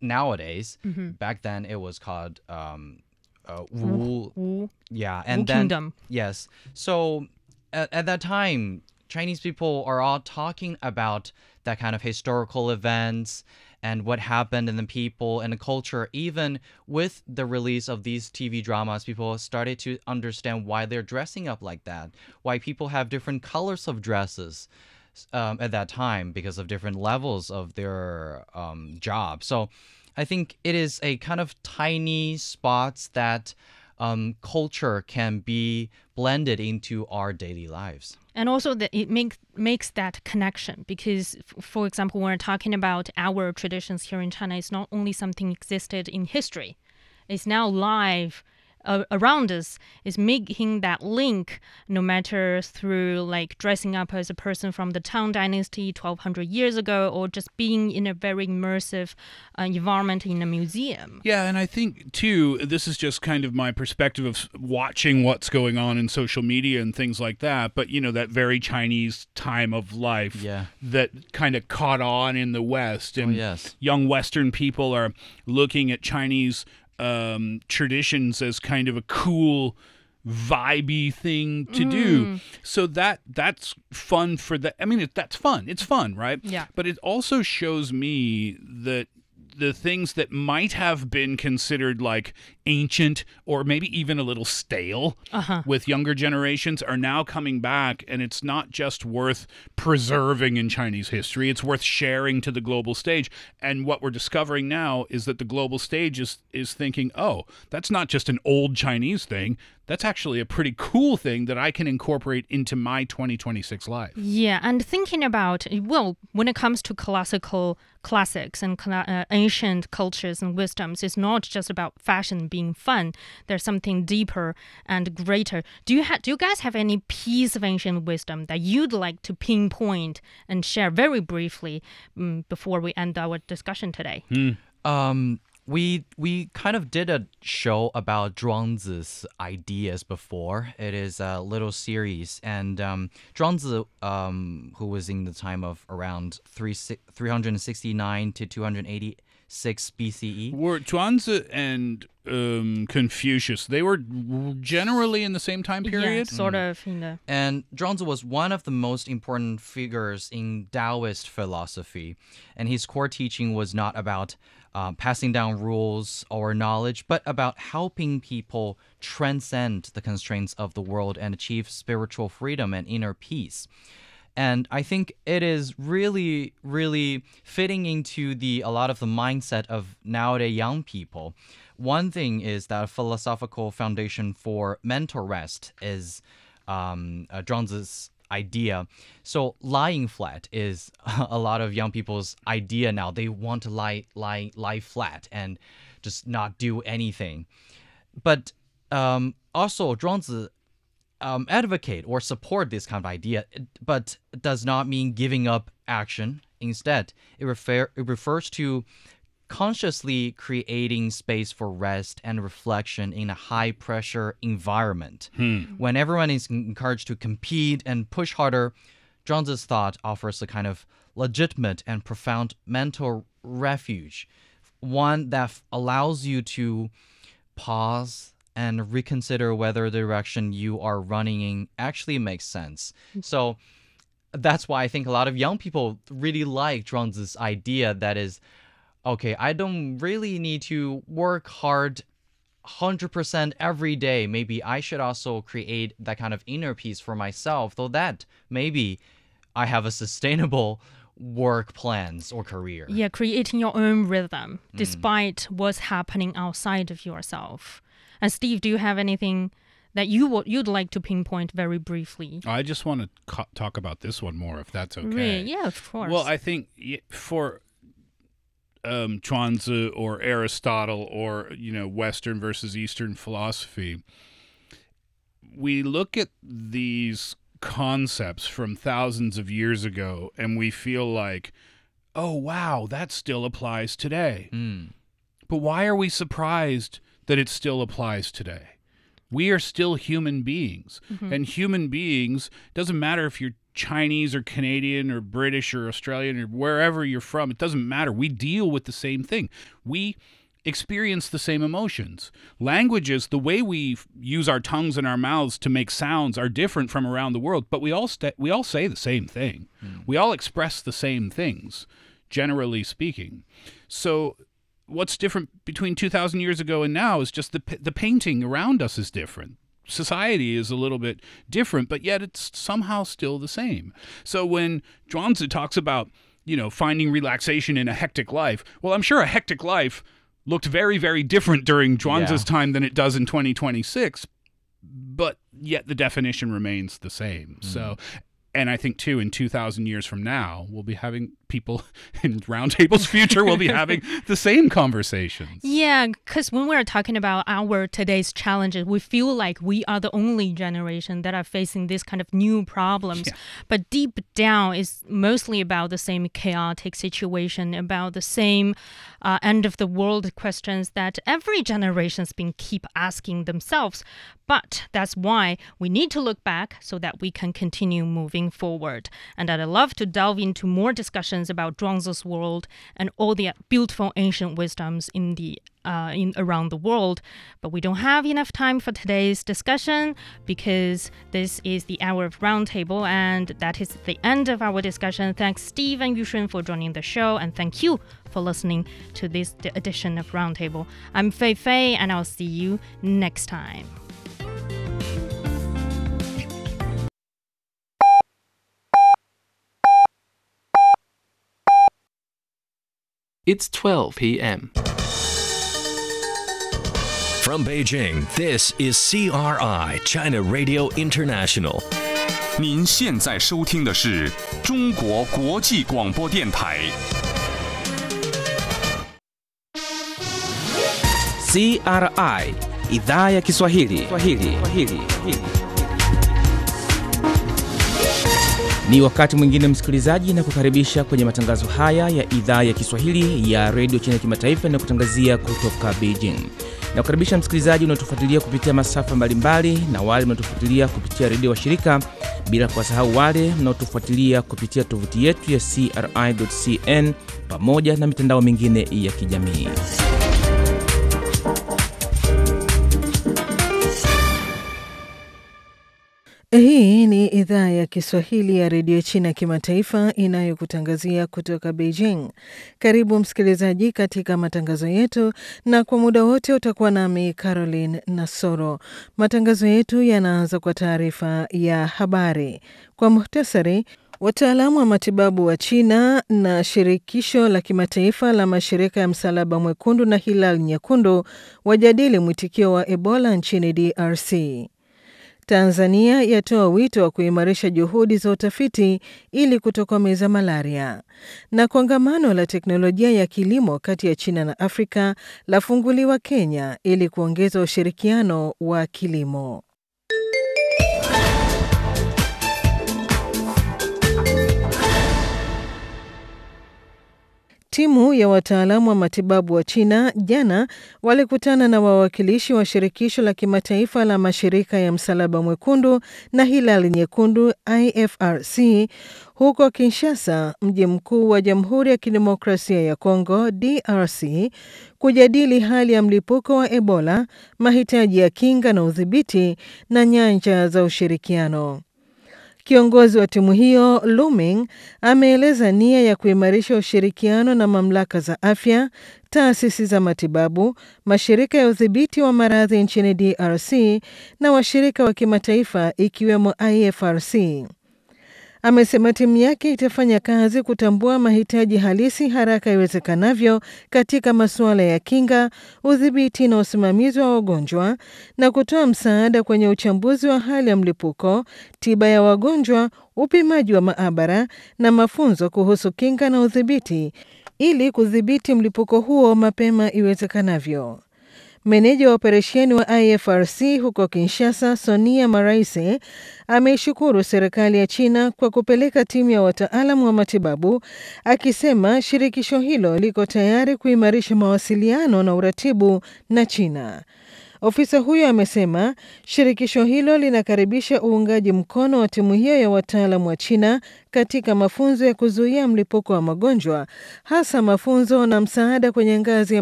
nowadays. Back then, it was called Wu. Yeah, and Wu then Kingdom. yes. So at that time, Chinese people are all talking about that kind of historical events and what happened in the people and the culture. Even with the release of these TV dramas, people started to understand why they're dressing up like that, why people have different colors of dresses at that time because of different levels of their job. So I think it is a kind of tiny spots that culture can be blended into our daily lives. And also that it makes that connection because, for example, when we're talking about our traditions here in China, it's not only something existed in history. It's now live around us, is making that link, no matter through like dressing up as a person from the Tang Dynasty 1200 years ago, or just being in a very immersive environment in a museum. Yeah, and I think, too, this is just kind of my perspective of watching what's going on in social media and things like that, but, that very Chinese time of life that kind of caught on in the West. And young Western people are looking at Chinese traditions as kind of a cool, vibey thing to do. So that's fun for the. I mean, that's fun. It's fun, right? Yeah. But it also shows me that the things that might have been considered like ancient or maybe even a little stale with younger generations are now coming back, and it's not just worth preserving in Chinese history, it's worth sharing to the global stage. And what we're discovering now is that the global stage is thinking, oh, that's not just an old Chinese thing, that's actually a pretty cool thing that I can incorporate into my 2026 life. Yeah, and thinking about, well, when it comes to classics and ancient cultures and wisdoms, it's not just about fashion being fun. There's something deeper and greater. Do you guys have any piece of ancient wisdom that you'd like to pinpoint and share very briefly before we end our discussion today? We kind of did a show about Zhuangzi's ideas before. It is a little series, and Zhuangzi, who was in the time of around 369 to 286 BCE. Were Zhuangzi and Confucius, they were generally in the same time period? Yeah, sort of. And Zhuangzi was one of the most important figures in Taoist philosophy, and his core teaching was not about passing down rules or knowledge, but about helping people transcend the constraints of the world and achieve spiritual freedom and inner peace. And I think it is really, really fitting into a lot of the mindset of nowadays young people. One thing is that a philosophical foundation for mental rest is Zhuangzi's idea. So lying flat is a lot of young people's idea now. They want to lie flat and just not do anything. But also Zhuangzi advocate or support this kind of idea, but it does not mean giving up action. Instead, it refers to consciously creating space for rest and reflection in a high-pressure environment. When everyone is encouraged to compete and push harder, Zhuangzi's thought offers a kind of legitimate and profound mental refuge, one that allows you to pause and reconsider whether the direction you are running in actually makes sense. So that's why I think a lot of young people really like Zhuangzi's idea that is, okay, I don't really need to work hard 100% every day. Maybe I should also create that kind of inner peace for myself, though that maybe I have a sustainable work plans or career. Yeah, creating your own rhythm despite what's happening outside of yourself. And Steve, do you have anything that you'd like to pinpoint very briefly? I just want to talk about this one more, if that's okay. Really? Yeah, of course. Well, I think for Zhuangzi or Aristotle or Western versus Eastern philosophy, we look at these concepts from thousands of years ago and we feel like, oh wow, that still applies today. But why are we surprised that it still applies today? We are still human beings, and human beings, doesn't matter if you're Chinese or Canadian or British or Australian or wherever you're from, it doesn't matter. We deal with the same thing. We experience the same emotions. Languages, the way we use our tongues and our mouths to make sounds are different from around the world, but we all say the same thing. We all express the same things, generally speaking. So what's different between 2,000 years ago and now is just the painting around us is different. Society is a little bit different, but yet it's somehow still the same. So when Zhuangzi talks about, finding relaxation in a hectic life, well, I'm sure a hectic life looked very, very different during Zhuangzi's time than it does in 2026, but yet the definition remains the same. So, and I think, too, in 2,000 years from now, we'll be having people in Roundtable's future will be having the same conversations. Yeah, because when we're talking about our today's challenges, we feel like we are the only generation that are facing this kind of new problems. Yeah. But deep down, it's mostly about the same chaotic situation, about the same end of the world questions that every generation's been keep asking themselves. But that's why we need to look back so that we can continue moving forward. And I'd love to delve into more discussions about Zhuangzi's world and all the beautiful ancient wisdoms in around the world. But we don't have enough time for today's discussion because this is the hour of Roundtable, and that is the end of our discussion. Thanks, Steve and Yushun, for joining the show, and thank you for listening to this edition of Roundtable. I'm Fei Fei, and I'll see you next time. It's 12 p.m. From Beijing, this is CRI, China Radio International. 您现在收听的是中国国际广播电台。 CRI, Idhaa ya Kiswahili. Ni wakati mwingine msikilizaji, na kukaribisha kwenye matangazo haya ya idhaa ya Kiswahili ya Radio China Kimataifa na kutangazia kutoka Beijing. Na kukaribisha msikilizaji unaotufuatilia kupitia masafa mbalimbali na wale mnaotufuatilia kupitia redio wa shirika, bila kuwasahau wale mnaotufuatilia kupitia tovuti yetu ya CRI.cn pamoja na mitandao mingine ya kijamii. Hii ni idhaa ya Kiswahili ya redio China Kimataifa inayokutangazia kutoka Beijing. Karibu msikilizaji katika matangazo yetu, na kwa muda wote utakuwa nami Caroline Nasoro. Matangazo yetu yanaanza kwa taarifa ya habari. Kwa muhtasari, wataalamu wa matibabu wa China na shirikisho la kimataifa la mashirika ya Msalaba Mwekundu na Hilal Nyekundu wajadili mwitikio wa Ebola nchini DRC. Tanzania yatoa wito wa kuimarisha juhudi za utafiti ili kutokomeza malaria. Na kongamano la teknolojia ya kilimo kati ya China na Afrika lafunguliwa Kenya ili kuongeza ushirikiano wa kilimo. Timu ya wataalamu wa matibabu wa China jana walikutana na wawakilishi wa shirikisho la kimataifa la mashirika ya Msalaba Mwekundu na Hilali Nyekundu IFRC huko Kinshasa, mji mkuu wa Jamhuri ya Kidemokrasia ya Kongo DRC, kujadili hali ya mlipuko wa Ebola, mahitaji ya kinga na udhibiti na nyanja za ushirikiano. Kiongozi wa timu hiyo, Luming, ameeleza nia ya kuimarisha ushirikiano na mamlaka za afya, taasisi za matibabu, mashirika ya udhibiti wa maradhi nchini DRC na washirika wa kimataifa ikiwemo IFRC. Amesema timu yake itafanya kazi kutambua mahitaji halisi haraka iwezekanavyo katika masuala ya kinga, udhibiti na usimamizi wa wagonjwa, na kutoa msaada kwenye uchambuzi wa hali ya mlipuko, tiba ya wagonjwa, upimaji wa maabara na mafunzo kuhusu kinga na udhibiti ili kudhibiti mlipuko huo mapema iwezekanavyo. Meneja wa operesheni wa IFRC huko Kinshasa, Sonia Maraise, ameishukuru serikali ya China kwa kupeleka timu ya wataalamu wa matibabu, akisema shirikisho hilo liko tayari kuimarisha mawasiliano na uratibu na China. Ofisa huyo amesema shirikisho hilo linakaribisha uungaji mkono wa timu hiyo ya wataalamu wa China katika mafunzo ya kuzuia mlipuko wa magonjwa, hasa mafunzo na msaada kwenye ngazi ya